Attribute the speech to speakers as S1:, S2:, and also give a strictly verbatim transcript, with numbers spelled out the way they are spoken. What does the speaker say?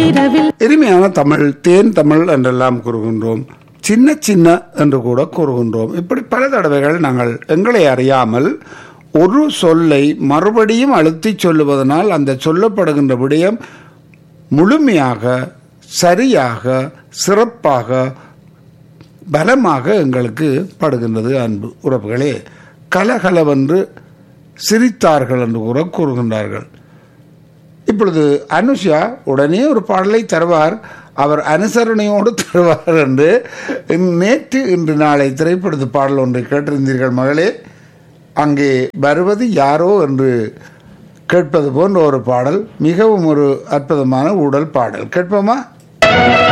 S1: நள்ளிரவில்
S2: எளிமையான தமிழ், தேன் தமிழ் என்றெல்லாம் கூறுகின்றோம், சின்ன சின்ன என்று கூட கூறுகின்றோம். இப்படி பல தடவைகள் நாங்கள் எங்களை அறியாமல் ஒரு சொல்லை மறுபடியும் அழுத்தி சொல்லுவதனால் அந்த சொல்லப்படுகின்ற விடயம் முழுமையாக, சரியாக, சிறப்பாக, பலமாக எங்களுக்கு படுகின்றது. அன்பு உறவுகளே, கலகலவென்று சிரித்தார்கள் என்று கூட கூறுகின்றார்கள். இப்பொழுது அனுஷா உடனே ஒரு பாடலை தருவார், அவர் அனுசரணையோடு தருவார் என்று நேற்று இன்று நாளை திரைப்படத்து பாடல் ஒன்றை கேட்டிருந்தீர்கள் மகளே. அங்கே வருவது யாரோ என்று கேட்பது போன்ற ஒரு பாடல், மிகவும் ஒரு அற்புதமான ஊடல் பாடல். கேட்போமா?